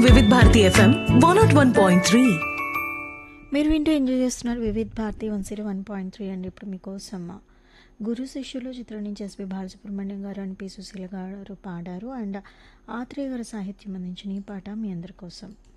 Vividh Bharati FM 101.3. మీరు వింటూ enjoy చేస్తున్నారు వివిధ్ భారతి 101.3 అండి. ఇప్పుడు మీకోసం గురు శిష్యులు చిత్రం నుంచి ఎస్పి బాలసుబ్రహ్మణ్యం గారు అండ్ పి సుశీల గారు పాడారు. అండ్ ఆత్రేయ గారు సాహిత్యం అందించిన ఈ పాట మీ అందరి కోసం.